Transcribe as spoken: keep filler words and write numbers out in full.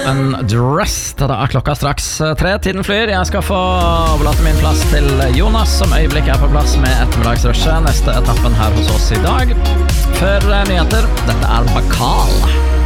Undressed. Det er klokka straks tre. Tiden flyr. Jeg skal få overlate min plass til Jonas, som øyeblikk er på plass med ettermiddagsrushet. Neste etappen her hos oss i dag. Før nyheter, dette er Bakal.